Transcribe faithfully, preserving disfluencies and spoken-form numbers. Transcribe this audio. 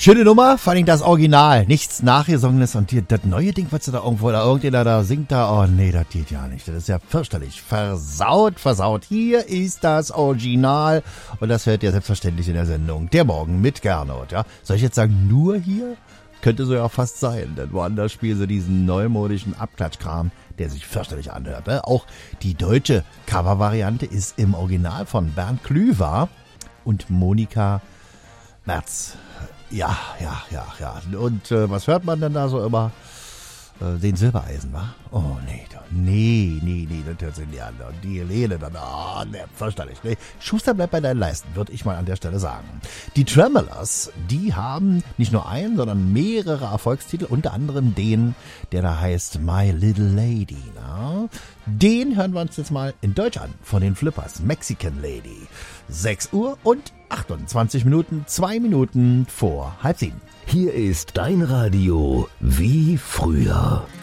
Schöne Nummer, vor allem das Original. Nichts Nachgesongenes und hier, das neue Ding, was sie da irgendwo, da irgendjemand da singt da, oh nee, das geht ja nicht. Das ist ja fürchterlich. Versaut, versaut. Hier ist das Original und das hört ihr selbstverständlich in der Sendung Der Morgen mit Gernot, ja. Soll ich jetzt sagen, nur hier? Könnte so ja fast sein, denn woanders spielen sie diesen neumodischen Abklatschkram, der sich fürchterlich anhört. Ne? Auch die deutsche Covervariante ist im Original von Bernd Klüver und Monika Merz. Ja, ja, ja, ja. Und äh, was hört man denn da so immer? Äh, den Silbereisen, wa? Oh, nee, doch, nee, nee, nee, das hört sich nicht an. Und die Helene dann, oh, ne, fürchterlich. Nee. Schuster, bleibt bei deinen Leisten, würde ich mal an der Stelle sagen. Die Tremolers, die haben nicht nur einen, sondern mehrere Erfolgstitel, unter anderem den, der da heißt My Little Lady. Na? Den hören wir uns jetzt mal in Deutsch an, von den Flippers, Mexican Lady. sechs Uhr und achtundzwanzig Minuten, zwei Minuten vor halb sieben. Hier ist dein Radio wie früher.